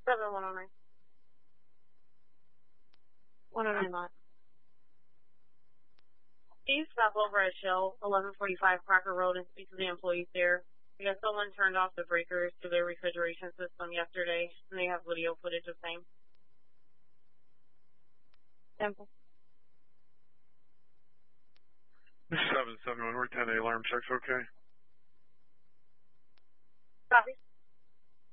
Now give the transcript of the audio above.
7109. 109 lot. Can you stop over at Shell, 1145 Crocker Road, and speak to the employees there? Because someone turned off the breakers to their refrigeration system yesterday, and they have video footage of same. Temple. 771, we're 10 alarm checks, okay? Copy.